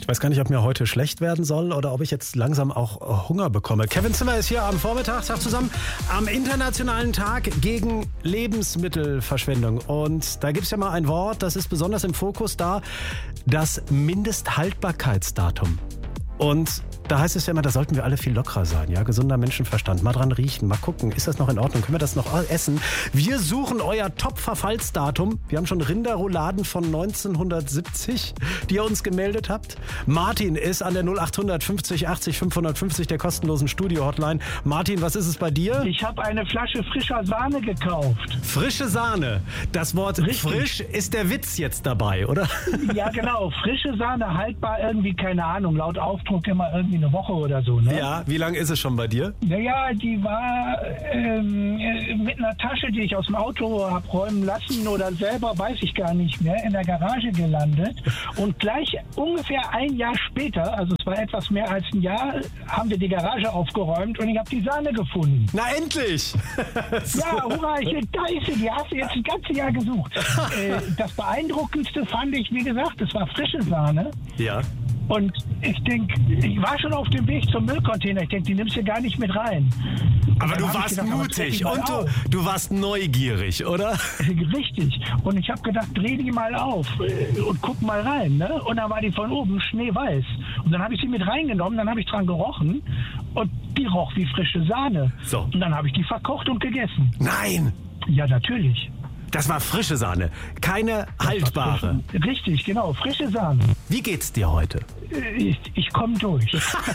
Ich weiß gar nicht, ob mir heute schlecht werden soll oder ob ich jetzt langsam auch Hunger bekomme. Kevin Zimmer ist hier am Vormittag, sagt zusammen, am Internationalen Tag gegen Lebensmittelverschwendung. Und da gibt es ja mal ein Wort, das ist besonders im Fokus da, das Mindesthaltbarkeitsdatum. Und da heißt es ja immer, da sollten wir alle viel lockerer sein, ja, gesunder Menschenverstand, mal dran riechen, mal gucken, ist das noch in Ordnung, können wir das noch essen? Wir suchen euer Top-Verfallsdatum. Wir haben schon Rinderrouladen von 1970, die ihr uns gemeldet habt. Martin ist an der 0800 50 80 550 der kostenlosen Studio-Hotline. Martin, was ist es bei dir? Ich habe eine Flasche frischer Sahne gekauft. Frische Sahne. Das Wort Richtig. Frisch ist der Witz jetzt dabei, oder? Ja, genau. Frische Sahne, haltbar irgendwie, keine Ahnung, laut Aufdruck immer irgendwie eine Woche oder so, ne? Ja, wie lange ist es schon bei dir? Naja, die war mit einer Tasche, die ich aus dem Auto habe räumen lassen oder selber, weiß ich gar nicht mehr, in der Garage gelandet. Und gleich ungefähr ein Jahr später, also es war etwas mehr als ein Jahr, haben wir die Garage aufgeräumt und ich habe die Sahne gefunden. Na endlich! Ja, hurra, da ist sie, die hast du jetzt ein ganzes Jahr gesucht. Das Beeindruckendste fand ich, wie gesagt, es war frische Sahne. Ja. Und ich denke, ich war schon auf dem Weg zum Müllcontainer. Ich denke, die nimmst du gar nicht mit rein. Aber Dann du hab ich warst gedacht, aber mutig dreh die und mal auf. du warst neugierig, oder? Richtig. Und ich habe gedacht, dreh die mal auf und guck mal rein. Ne? Und dann war die von oben schneeweiß. Und dann habe ich sie mit reingenommen, dann habe ich dran gerochen und die roch wie frische Sahne. So. Und dann habe ich die verkocht und gegessen. Nein! Ja, natürlich. Das war frische Sahne, keine haltbare. Richtig, genau, frische Sahne. Wie geht's dir heute? Ich komme durch.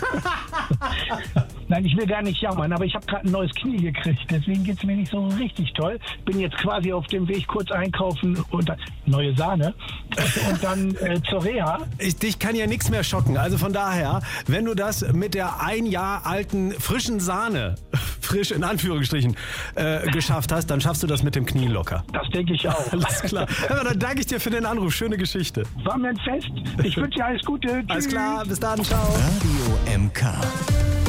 Nein, ich will gar nicht jammern, aber ich habe gerade ein neues Knie gekriegt. Deswegen geht's mir nicht so richtig toll. Bin jetzt quasi auf dem Weg kurz einkaufen und neue Sahne und dann zur Reha. Dich kann ja nichts mehr schocken. Also von daher, wenn du das mit der ein Jahr alten frischen Sahne, frisch in Anführungsstrichen, geschafft hast, dann schaffst du das mit dem Knie locker. Das denke ich auch. Alles klar. Aber dann danke ich dir für den Anruf. Schöne Geschichte. War mir ein Fest. Ich wünsche dir alles Gute. Alles Tschüss. klar, bis dann. Ciao. Radio MK.